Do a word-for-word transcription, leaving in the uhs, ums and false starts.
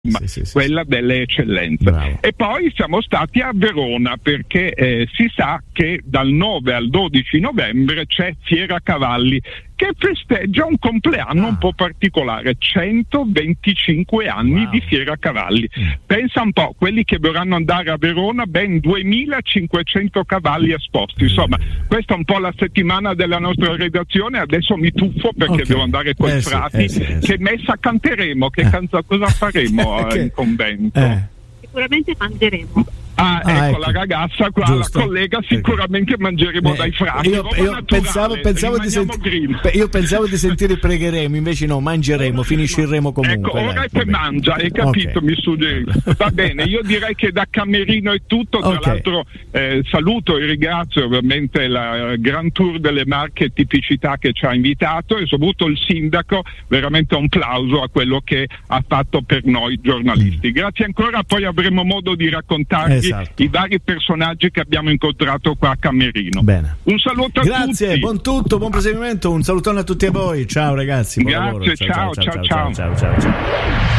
Sì, sì, sì, quella delle eccellenze. Bravo. E poi siamo stati a Verona perché eh, si sa che dal nove al dodici novembre c'è Fiera Cavalli, che festeggia un compleanno ah. un po' particolare, centoventicinque anni wow. di Fiera Cavalli. Mm. Pensa un po', quelli che vorranno andare a Verona, ben duemilacinquecento cavalli esposti. Insomma, questa è un po' la settimana della nostra redazione. Adesso mi tuffo perché okay. devo andare con i eh frati. Sì, eh sì, che sì. messa canteremo, che eh. canza, cosa faremo che... in convento? Eh. Sicuramente mangeremo. Ah, ah, ecco, ecco la ragazza qua, Giusto. la collega, sicuramente mangeremo eh, dai frati. Io, io pensavo, pensavo, di senti- io pensavo di sentire pregheremo, invece no, mangeremo, finisceremo comunque. Ecco, ora dai, è che mangia, hai capito, okay. mi suggerisco. Va bene, io direi che da Camerino è tutto, tra okay. l'altro eh, saluto e ringrazio ovviamente la Grand Tour delle Marche e Tipicità che ci ha invitato e soprattutto il sindaco, veramente un plauso a quello che ha fatto per noi giornalisti. Mm. Grazie ancora, poi avremo modo di raccontarvi esatto. i vari personaggi che abbiamo incontrato qua a Camerino. Bene. Un saluto a Grazie, tutti. Grazie, buon tutto, buon proseguimento, un salutone a tutti e voi. Ciao ragazzi, buon Grazie, lavoro. ciao, ciao, ciao. ciao, ciao, ciao, ciao.